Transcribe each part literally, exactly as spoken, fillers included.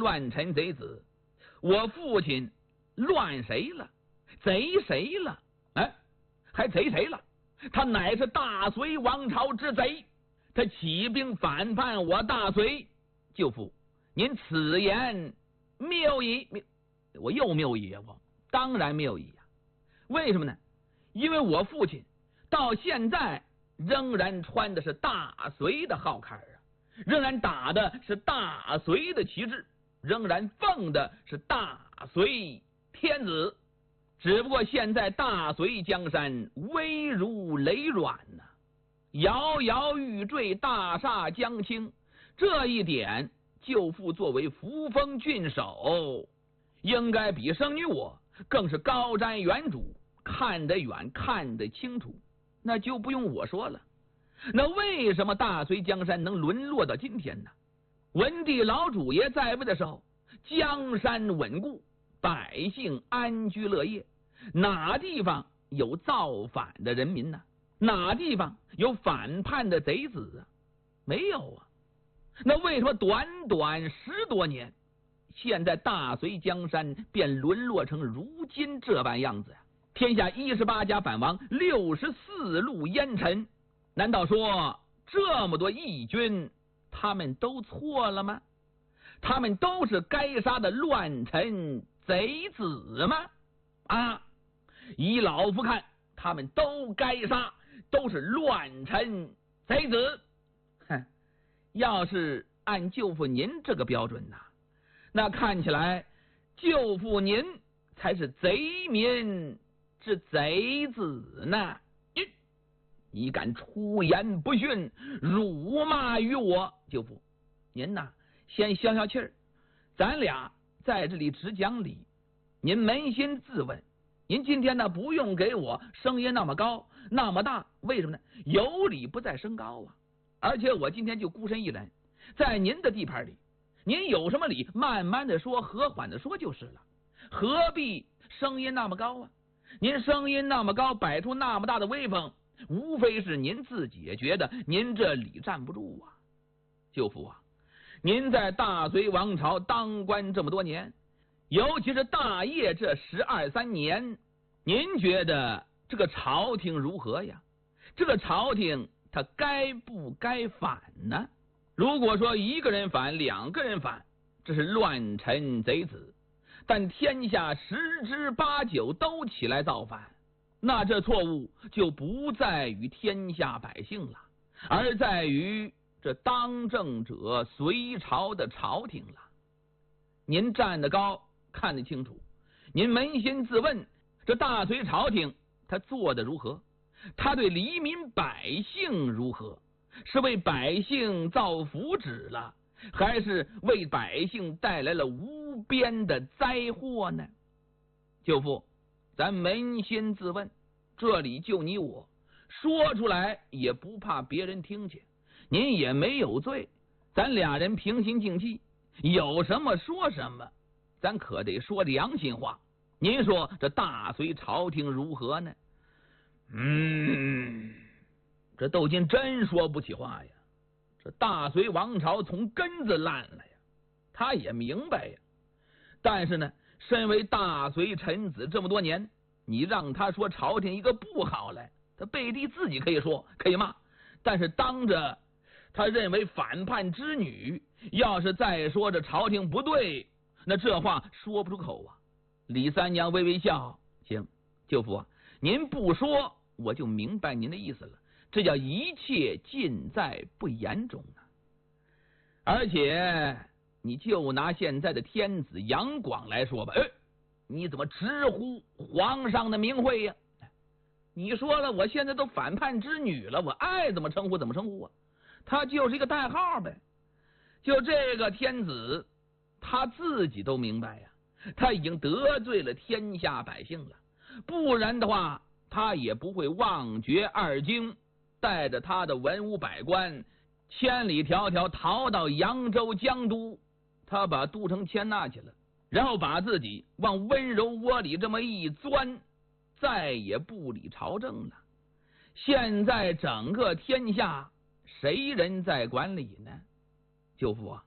乱臣贼子，我父亲乱谁了？贼谁了？哎，还贼谁了？他乃是大隋王朝之贼，他起兵反叛我大隋。舅父，您此言谬矣。我又谬矣啊！我当然谬矣啊！为什么呢？因为我父亲到现在仍然穿的是大隋的号坎啊，仍然打的是大隋的旗帜，仍然奉的是大隋天子。只不过现在大隋江山危如累卵呐、啊，摇摇欲坠，大厦将倾。这一点，舅父作为扶风郡守，应该比生女我更是高瞻远瞩，看得远，看得清楚。那就不用我说了。那为什么大隋江山能沦落到今天呢？文帝老主爷在位的时候，江山稳固，百姓安居乐业，哪地方有造反的人民呢？哪地方有反叛的贼子啊？没有啊。那为什么短短十多年，现在大隋江山便沦落成如今这般样子呀、啊？天下一十八家反王，六十四路烟尘，难道说这么多义军他们都错了吗？他们都是该杀的乱臣贼子吗？啊，依老夫看，他们都该杀，都是乱臣贼子。哼，要是按舅父您这个标准呐、啊，那看起来舅父您才是贼民之贼子呢！你敢出言不逊，辱骂于我，舅父，您呐先消消气儿，咱俩在这里只讲理。您扪心自问，您今天呢不用给我声音那么高那么大，为什么呢？有理不在声高啊！而且我今天就孤身一人，在您的地盘里，您有什么理，慢慢的说，和缓的说就是了，何必声音那么高啊？您声音那么高，摆出那么大的威风，无非是您自己也觉得您这理站不住啊。舅父啊，您在大隋王朝当官这么多年，尤其是大业这十二三年，您觉得这个朝廷如何呀？这个朝廷他该不该反呢？如果说一个人反，两个人反，这是乱臣贼子，但天下十之八九都起来造反，那这错误就不在于天下百姓了，而在于这当政者隋朝的朝廷了。您站得高，看得清楚，您扪心自问，这大隋朝廷他做得如何？他对黎民百姓如何？是为百姓造福祉了，还是为百姓带来了无边的灾祸呢？舅父，咱扪心自问，这里就你我，说出来也不怕别人听见，您也没有罪，咱俩人平心静气，有什么说什么，咱可得说良心话。您说这大隋朝廷如何呢？嗯，这窦金真说不起话呀。这大隋王朝从根子烂了呀，他也明白呀。但是呢，身为大隋臣子这么多年，你让他说朝廷一个不好来，他背地自己可以说可以骂，但是当着他认为反叛之女，要是再说这朝廷不对，那这话说不出口啊。李三娘微微笑，行，舅父啊，您不说我就明白您的意思了，这叫一切尽在不言中啊。而且你就拿现在的天子杨广来说吧，哎，你怎么直呼皇上的名讳呀？你说了，我现在都反叛之女了，我爱怎么称呼怎么称呼啊，他就是一个代号呗。就这个天子他自己都明白呀，他已经得罪了天下百姓了，不然的话他也不会忘绝二京，带着他的文武百官千里迢迢逃到扬州江都，他把都城迁那去了，然后把自己往温柔窝里这么一钻，再也不理朝政了。现在整个天下谁人在管理呢？舅父啊，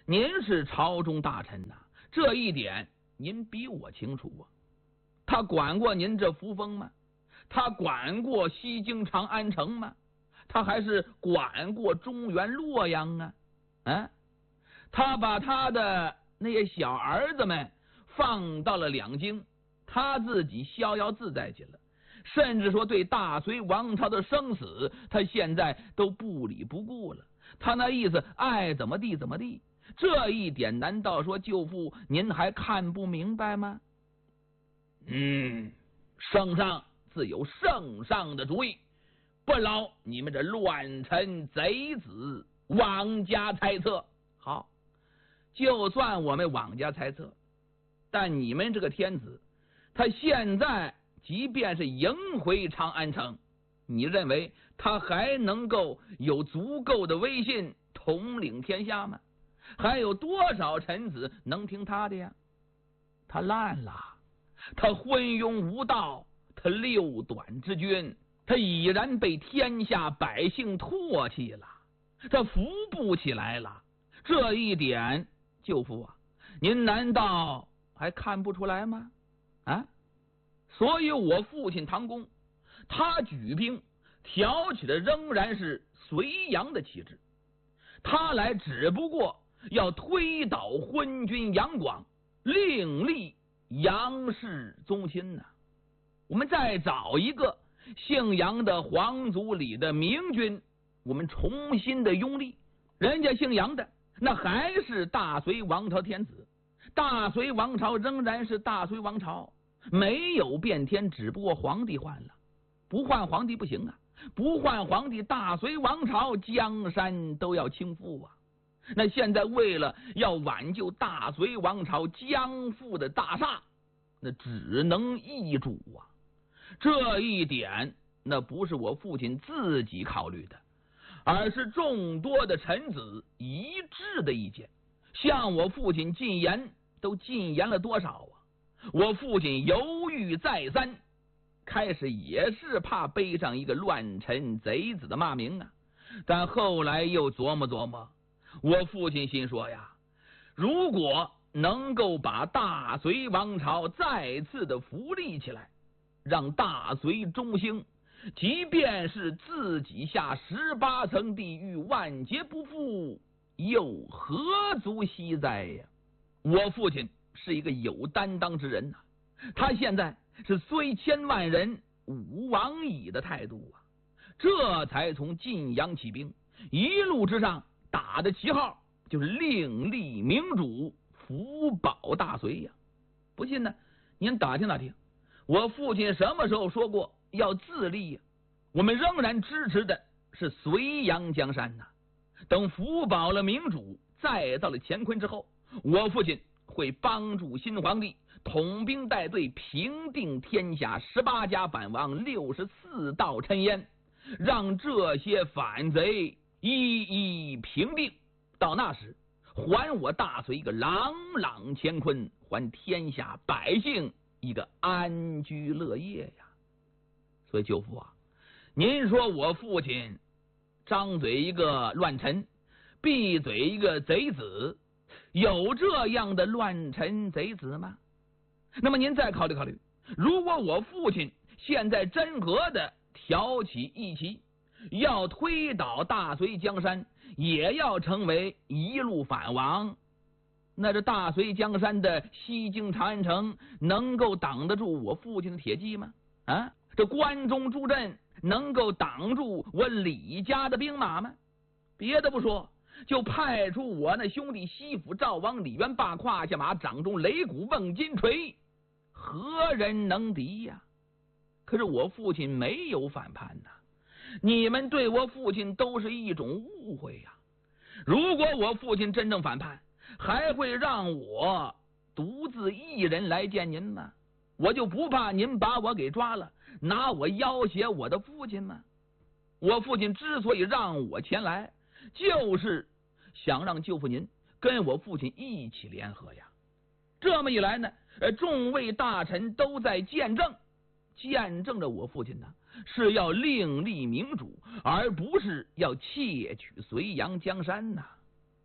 您是朝中大臣呐、啊，这一点您比我清楚啊。他管过您这扶风吗？他管过西京长安城吗？他还是管过中原洛阳啊？啊，他把他的那些小儿子们放到了两京，他自己逍遥自在去了。甚至说对大隋王朝的生死，他现在都不理不顾了。他那意思爱怎么地怎么地，这一点难道说舅父您还看不明白吗？嗯，圣上自有圣上的主意，不劳你们这乱臣贼子妄加猜测。好，就算我们妄加猜测，但你们这个天子，他现在即便是迎回长安城，你认为他还能够有足够的威信统领天下吗？还有多少臣子能听他的呀？他烂了，他昏庸无道，他六短之君，他已然被天下百姓唾弃了，他扶不起来了。这一点，舅父啊，您难道还看不出来吗？啊？所以我父亲唐公，他举兵挑起的仍然是隋炀的旗帜，他来只不过要推倒昏君杨广，另立杨氏宗亲呢、啊。我们再找一个姓杨的皇族里的明君，我们重新的拥立。人家姓杨的那还是大隋王朝天子，大隋王朝仍然是大隋王朝，没有变天，只不过皇帝换了。不换皇帝不行啊，不换皇帝，大隋王朝江山都要倾覆啊。那现在为了要挽救大隋王朝将覆的大厦，那只能易主啊。这一点那不是我父亲自己考虑的，而是众多的臣子一致的意见。向我父亲进言都进言了多少啊？我父亲犹豫再三，开始也是怕背上一个乱臣贼子的骂名啊，但后来又琢磨琢磨，我父亲心说呀，如果能够把大隋王朝再次的扶立起来，让大隋中兴，即便是自己下十八层地狱，万劫不复，又何足惜哉呀？我父亲是一个有担当之人呐、啊，他现在是虽千万人吾往矣的态度啊，这才从晋阳起兵，一路之上打的旗号就是另立明主，福保大隋呀。不信呢，您打听打听，我父亲什么时候说过要自立呀？我们仍然支持的是隋阳江山呐、啊。等福保了明主，再到了乾坤之后，我父亲会帮助新皇帝统兵带队，平定天下十八家反王，六十四道谶烟，让这些反贼一一平定。到那时，还我大隋一个朗朗乾坤，还天下百姓一个安居乐业呀。所以舅父啊，您说我父亲张嘴一个乱臣，闭嘴一个贼子，有这样的乱臣贼子吗？那么您再考虑考虑，如果我父亲现在真格的挑起义旗，要推倒大隋江山，也要成为一路反王，那这大隋江山的西京长安城能够挡得住我父亲的铁骑吗？啊，这关中诸镇能够挡住我李家的兵马吗？别的不说，就派出我那兄弟西府赵王李元霸胯下马，掌中擂鼓瓮金锤，何人能敌呀？可是我父亲没有反叛呐、啊，你们对我父亲都是一种误会呀、啊。如果我父亲真正反叛，还会让我独自一人来见您吗？我就不怕您把我给抓了，拿我要挟我的父亲吗？我父亲之所以让我前来，就是想让舅父您跟我父亲一起联合呀。这么一来呢，众位大臣都在见证，见证着我父亲呢是要另立明主，而不是要窃取隋阳江山呐。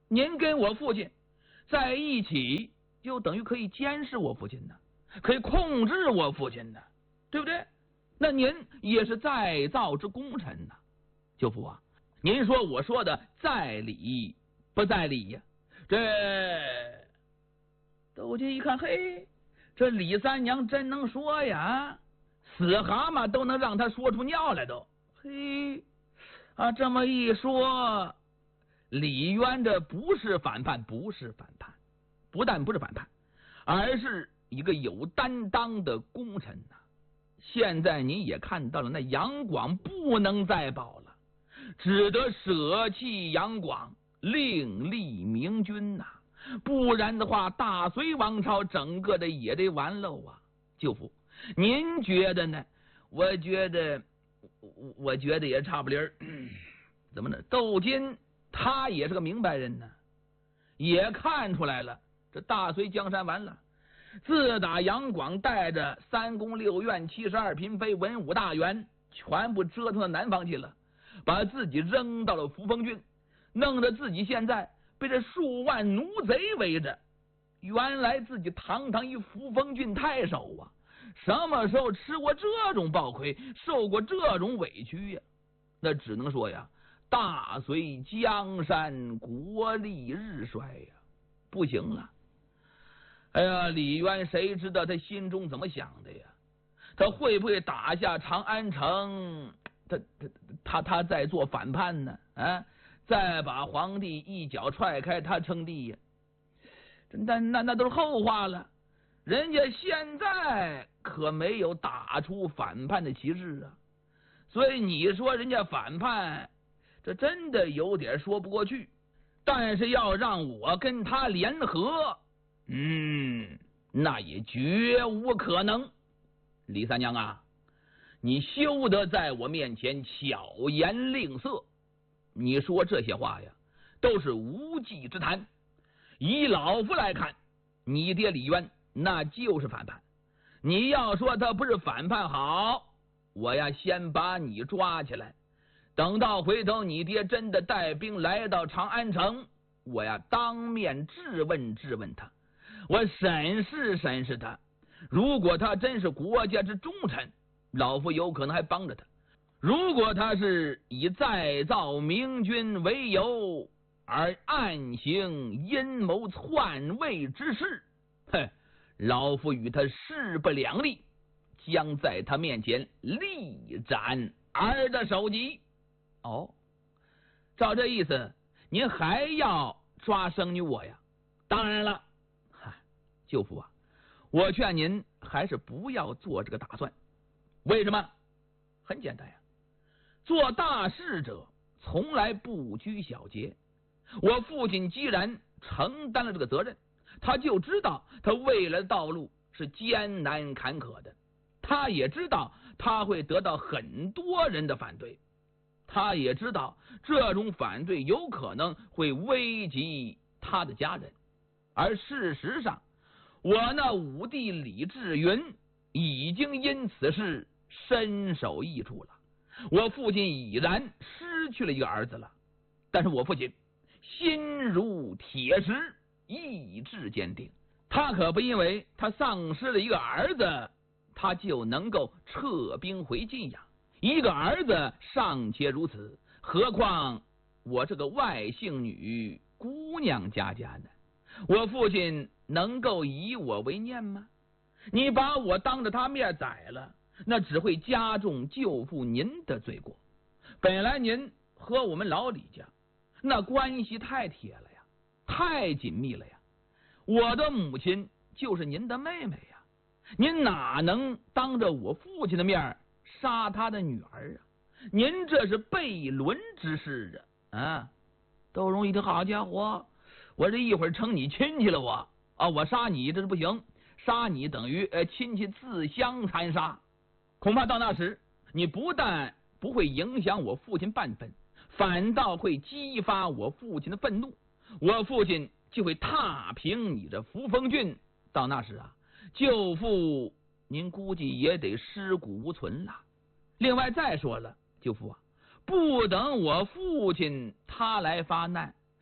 您跟我父亲在一起，就等于可以监视我父亲呢，可以控制我父亲呢，对不对？那您也是再造之功臣呐，舅父啊，您说我说的在理不在理呀？这窦金一看，嘿，这李三娘真能说呀，死蛤蟆都能让他说出尿来都。嘿，啊，这么一说，李渊这不是反叛，不是反叛，不但不是反叛，而是一个有担当的功臣呐。现在你也看到了，那杨广不能再保了，只得舍弃杨广，另立明君呐、啊。不然的话，大隋王朝整个的也得完喽啊！舅父，您觉得呢？我觉得，我觉得也差不离儿。怎么呢？窦金他也是个明白人呢，也看出来了，这大隋江山完了。自打杨广带着三宫六院七十二嫔妃文武大员全部折腾到南方去了，把自己扔到了扶风郡，弄得自己现在被这数万奴贼围着。原来自己堂堂一扶风郡太守啊，什么时候吃过这种暴亏，受过这种委屈呀？那只能说呀，大隋江山国力日衰呀，不行了。哎呀，李渊谁知道他心中怎么想的呀？他会不会打下长安城？他他他他在做反叛呢？啊，再把皇帝一脚踹开，他称帝呀？那那那都是后话了。人家现在可没有打出反叛的旗帜啊，所以你说人家反叛，这真的有点说不过去。但是要让我跟他联合，嗯，那也绝无可能。李三娘啊，你休得在我面前巧言令色，你说这些话呀，都是无稽之谈。以老夫来看，你爹李渊那就是反叛。你要说他不是反叛，好，我呀先把你抓起来，等到回头你爹真的带兵来到长安城，我呀当面质问质问他，我审视审视他。如果他真是国家之忠臣，老夫有可能还帮着他；如果他是以再造明君为由而暗行阴谋篡位之事，哼，老夫与他势不两立，将在他面前力斩儿的首级。哦，照这意思，您还要抓生女我呀？当然了，嗨，舅父啊，我劝您还是不要做这个打算。为什么？很简单呀，做大事者从来不拘小节。我父亲既然承担了这个责任，他就知道他未来的道路是艰难坎坷的，他也知道他会得到很多人的反对，他也知道这种反对有可能会危及他的家人。而事实上，我那五弟李志云已经因此事身首异处了。我父亲已然失去了一个儿子了，但是我父亲心如铁石，意志坚定，他可不因为他丧失了一个儿子，他就能够撤兵回晋呀。一个儿子尚且如此，何况我这个外姓女姑娘家家呢？我父亲能够以我为念吗？你把我当着他面宰了，那只会加重舅父您的罪过。本来您和我们老李家那关系太铁了呀，太紧密了呀。我的母亲就是您的妹妹呀，您哪能当着我父亲的面杀他的女儿啊？您这是悖伦之事啊！啊，窦融一听，好家伙，我这一会儿成你亲戚了，我啊，我杀你这是不行，杀你等于呃亲戚自相残杀，恐怕到那时你不但不会影响我父亲半分，反倒会激发我父亲的愤怒，我父亲就会踏平你这扶风郡。到那时啊，舅父您估计也得尸骨无存了。另外再说了，舅父啊，不等我父亲他来发难，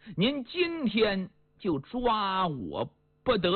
您今天就抓我不得。